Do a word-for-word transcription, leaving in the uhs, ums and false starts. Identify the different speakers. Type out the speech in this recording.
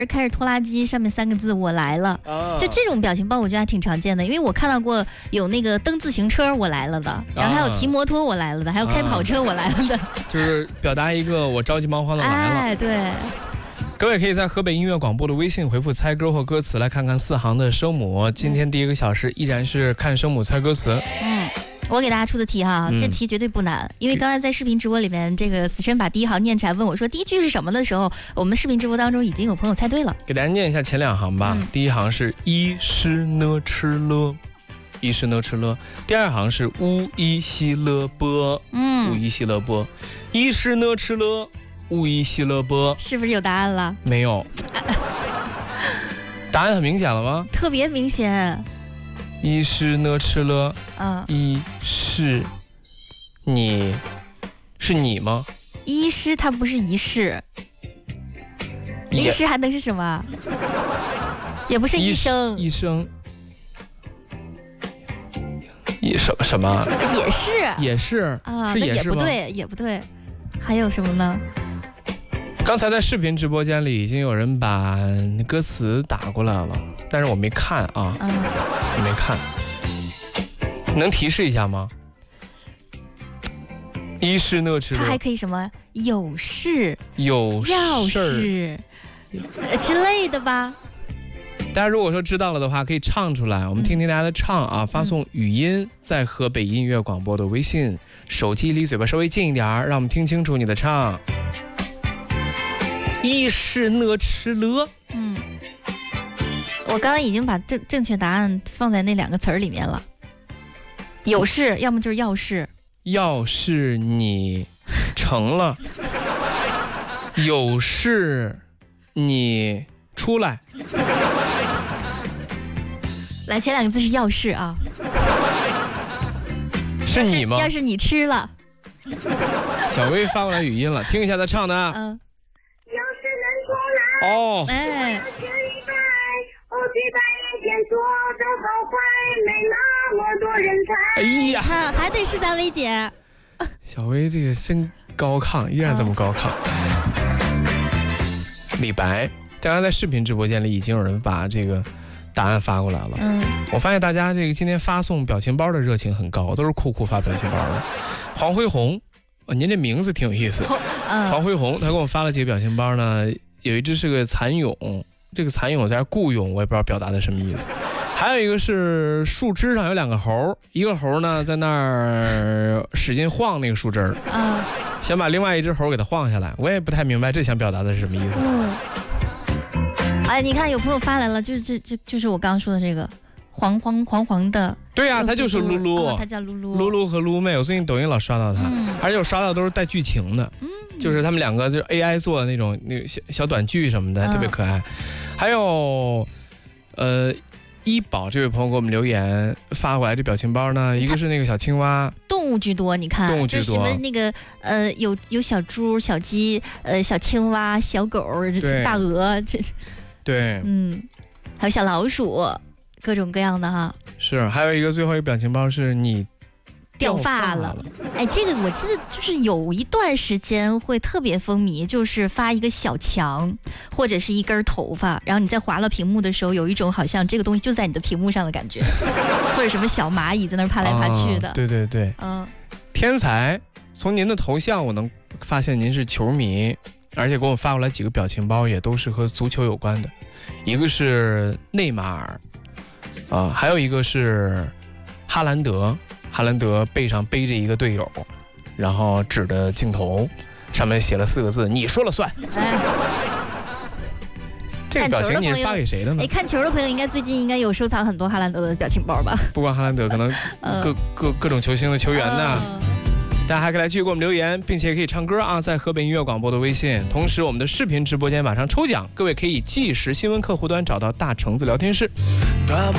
Speaker 1: 开着拖拉机，上面三个字我来了，啊、就这种表情包我觉得还挺常见的，因为我看到过有那个蹬自行车我来了的，然后还有骑摩托我来了的，还有开跑车我来了的，啊、
Speaker 2: 就是表达一个我着急忙慌的来了。
Speaker 1: 哎，对。
Speaker 2: 各位可以在河北音乐广播的微信回复猜歌或歌词来看看四行的声母。今天第一个小时依然是看声母猜歌词。
Speaker 1: 嗯，我给大家出的题哈，这题绝对不难，嗯、因为刚才在视频直播里面，这个子琛把第一行念出来，问我说第一句是什么的时候，我们视频直播当中已经有朋友猜对了。
Speaker 2: 给大家念一下前两行吧。嗯、第一行是一诗呢吃了，一诗呢吃了。第二行是乌一西了波，嗯，乌一西了波，一诗呢吃了。乌一西了波，
Speaker 1: 是不是有答案了？
Speaker 2: 没有，答案很明显了吗？
Speaker 1: 特别明显。
Speaker 2: 一是呢吃了，嗯，一是你，是你吗？
Speaker 1: 医师他不是仪式，医师还能是什么？也不是医生，
Speaker 2: 医生，也什么什么？
Speaker 1: 也是，
Speaker 2: 也是
Speaker 1: 啊，
Speaker 2: 是也
Speaker 1: 也不对，也不对，还有什么呢？
Speaker 2: 刚才在视频直播间里已经有人把歌词打过来了，但是我没看啊，嗯、你没看，能提示一下吗？一是呢吃，
Speaker 1: 它还可以什么有事、
Speaker 2: 有
Speaker 1: 要事之类的吧？
Speaker 2: 大家如果说知道了的话，可以唱出来，我们听听大家的唱啊！嗯、发送语音在河北音乐广播的微信，手机离嘴巴稍微近一点，让我们听清楚你的唱。一是呢吃了，
Speaker 1: 嗯，我刚刚已经把正正确答案放在那两个词儿里面了。有事，要么就是要事。
Speaker 2: 要是你成了，有事你出来。
Speaker 1: 来，前两个字是要事啊。
Speaker 2: 是你吗？
Speaker 1: 要是你吃了。
Speaker 2: 小薇发过来语音了，听一下他唱的。嗯。哦，哎，哎呀，
Speaker 1: 还还得是咱薇姐。
Speaker 2: 小薇这个真高亢，依然这么高亢。李白，刚刚在视频直播间里已经有人把这个答案发过来了。嗯，我发现大家这个今天发送表情包的热情很高，都是酷酷发表情包的。黄辉红，哦，您这名字挺有意思。嗯、黄辉红，他给我发了几个表情包呢。有一只是个蚕蛹，这个蚕蛹在雇佣，我也不知道表达的什么意思。还有一个是树枝上有两个猴，一个猴呢在那儿使劲晃那个树枝儿，嗯，想把另外一只猴给它晃下来。我也不太明白这想表达的是什么意思。嗯，
Speaker 1: 哎，你看有朋友发来了，就是这这就是我刚刚说的这个黄黄黄黄的。
Speaker 2: 对啊，他就是噜噜，
Speaker 1: 他、哦、叫噜噜，
Speaker 2: 噜噜和噜妹。我最近抖音老刷到他，嗯、而且我刷到都是带剧情的。嗯。就是他们两个就是 A I 做的那种那个小小短剧什么的，嗯、特别可爱。还有，呃，医宝这位朋友给我们留言发过来这表情包呢，一个是那个小青蛙，
Speaker 1: 动物居多，你看，
Speaker 2: 动物居多，
Speaker 1: 什么那个呃有有小猪、小鸡、呃小青蛙、小狗、大鹅，这
Speaker 2: 对，
Speaker 1: 嗯，还有小老鼠，各种各样的哈。
Speaker 2: 是，还有一个最后一个表情包是你。
Speaker 1: 掉发了，哎，这个我记得就是有一段时间会特别风靡，就是发一个小墙或者是一根头发，然后你在滑了屏幕的时候，有一种好像这个东西就在你的屏幕上的感觉，或者什么小蚂蚁在那儿爬来爬去的。
Speaker 2: 啊、对对对，嗯，天才，从您的头像我能发现您是球迷，而且给我发过来几个表情包，也都是和足球有关的，一个是内马尔，啊，还有一个是哈兰德。哈兰德背上背着一个队友，然后指着镜头，上面写了四个字：“你说了算。”哎，这个表情你是发给谁的呢？
Speaker 1: 哎，看球的朋友应该最近应该有收藏很多哈兰德的表情包吧？
Speaker 2: 不光哈兰德，可能各、呃、各各种球星的球员呢。呃、大家还可以来继续给我们留言，并且可以唱歌啊，在河北音乐广播的微信。同时，我们的视频直播间晚上抽奖，各位可以即时新闻客户端找到大橙子聊天室。